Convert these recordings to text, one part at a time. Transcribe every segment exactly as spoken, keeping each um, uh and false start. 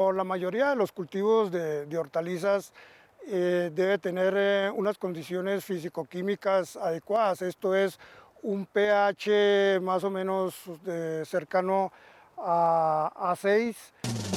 La mayoría de los cultivos de, de hortalizas eh, debe tener eh, unas condiciones físico-químicas adecuadas. Esto es un pH más o menos eh, cercano a, a seis.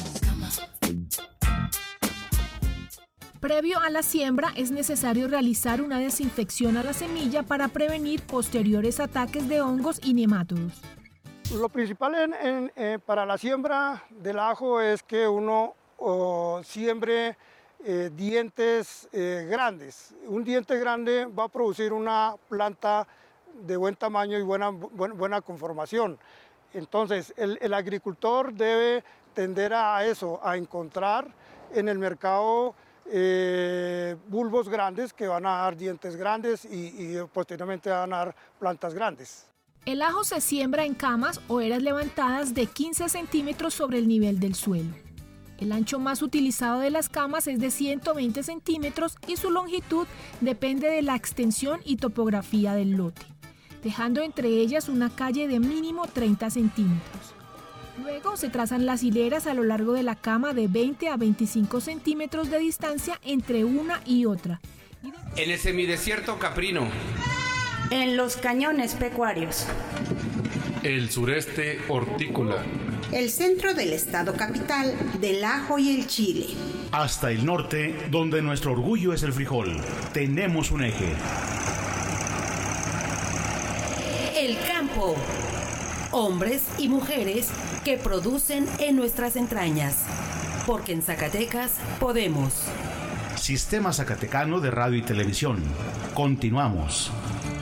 Previo a la siembra es necesario realizar una desinfección a la semilla para prevenir posteriores ataques de hongos y nemátodos. Lo principal en, en, eh, para la siembra del ajo es que uno oh, siembre eh, dientes eh, grandes. Un diente grande va a producir una planta de buen tamaño y buena, buena, buena conformación. Entonces el, el agricultor debe tender a eso, a encontrar en el mercado eh, bulbos grandes que van a dar dientes grandes y, y posteriormente van a dar plantas grandes. El ajo se siembra en camas o eras levantadas de quince centímetros sobre el nivel del suelo. El ancho más utilizado de las camas es de ciento veinte centímetros y su longitud depende de la extensión y topografía del lote, dejando entre ellas una calle de mínimo treinta centímetros. Luego se trazan las hileras a lo largo de la cama de veinte a veinticinco centímetros de distancia entre una y otra. En el semidesierto caprino. En los cañones pecuarios. El sureste hortícola. El centro del estado capital del ajo y el chile. Hasta el norte, donde nuestro orgullo es el frijol, tenemos un eje. El campo. Hombres y mujeres que producen en nuestras entrañas. Porque en Zacatecas podemos. Sistema Zacatecano de Radio y Televisión. Continuamos.